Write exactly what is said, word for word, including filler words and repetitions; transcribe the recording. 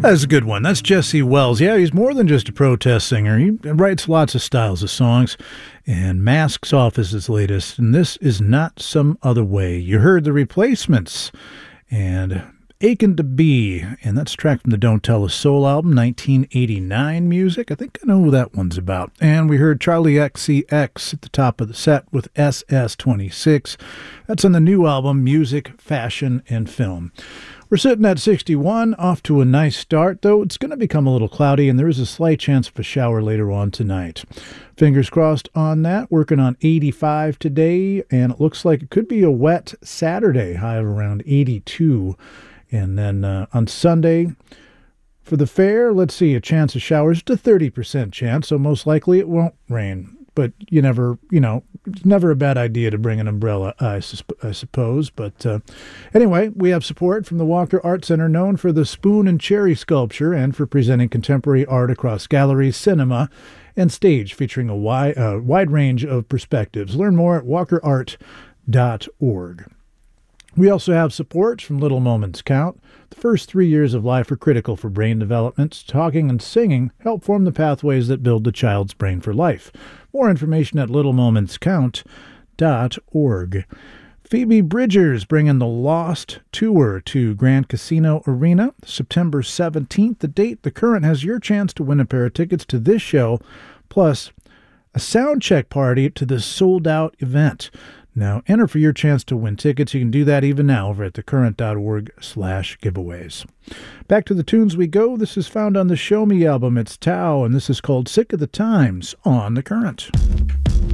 That's a good one. That's Jesse Wells. Yeah, he's more than just a protest singer. He writes lots of styles of songs, and Masks Off is his latest, and this is Not Some Other Way. You heard The Replacements and Aching to Be, and that's a track from the Don't Tell Us Soul album, nineteen eighty-nine music. I think I know who that one's about. And we heard Charlie X C X at the top of the set with S S twenty-six. That's on the new album, Music, Fashion, and Film. We're sitting at sixty-one, off to a nice start, though it's going to become a little cloudy, and there is a slight chance of a shower later on tonight. Fingers crossed on that. Working on eighty-five today, and it looks like it could be a wet Saturday, high of around eighty-two. And then uh, on Sunday, for the fair, let's see, a chance of showers, just a thirty percent chance, so most likely it won't rain. But you never, you know, it's never a bad idea to bring an umbrella, I, sus- I suppose. But uh, anyway, we have support from the Walker Art Center, known for the spoon and cherry sculpture and for presenting contemporary art across galleries, cinema, and stage, featuring a wide, uh, wide range of perspectives. Learn more at walker art dot org. We also have support from Little Moments Count. The first three years of life are critical for brain development. Talking and singing help form the pathways that build the child's brain for life. More information at little moments count dot org. Phoebe Bridgers bringing the Lost Tour to Grand Casino Arena, September seventeenth. The date, the current, has your chance to win a pair of tickets to this show, plus a sound check party to this sold-out event. Now, enter for your chance to win tickets. You can do that even now over at thecurrent.org slash giveaways. Back to the tunes we go. This is found on the Show Me album. It's Tao, and this is called Sick of the Times on The Current.